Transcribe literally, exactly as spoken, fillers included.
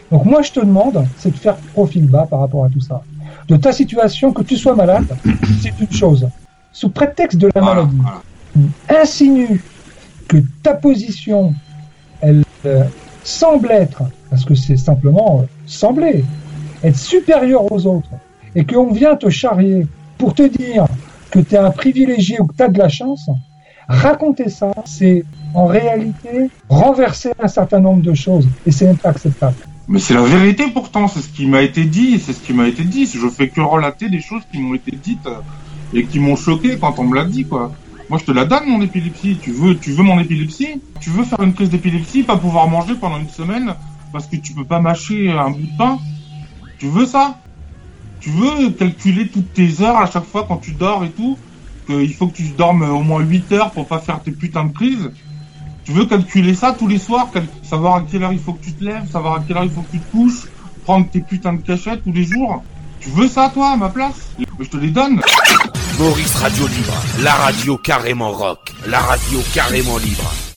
Donc moi, je te demande, c'est de faire profil bas par rapport à tout ça. De ta situation, que tu sois malade, c'est une chose. Sous prétexte de la maladie, insinue que ta position, elle euh, semble être, parce que c'est simplement euh, sembler, être supérieure aux autres, et qu'on vient te charrier pour te dire que tu es un privilégié ou que tu as de la chance, raconter ça, c'est en réalité renverser un certain nombre de choses, et c'est acceptable. Mais c'est la vérité pourtant, c'est ce qui m'a été dit, c'est ce qui m'a été dit. Je fais que relater des choses qui m'ont été dites et qui m'ont choqué quand on me l'a dit, quoi. Moi, je te la donne, mon épilepsie. Tu veux, tu veux mon épilepsie? Tu veux faire une crise d'épilepsie, pas pouvoir manger pendant une semaine parce que tu peux pas mâcher un bout de pain? Tu veux ça? Tu veux calculer toutes tes heures à chaque fois quand tu dors et tout? Qu'il faut que tu dormes au moins huit heures pour pas faire tes putains de crises? Tu veux calculer ça tous les soirs, cal- savoir à quelle heure il faut que tu te lèves, savoir à quelle heure il faut que tu te couches, prendre tes putains de cachettes tous les jours? Tu veux ça, toi, à ma place? Je te les donne. Maurice Radio Libre, la radio carrément rock, la radio carrément libre.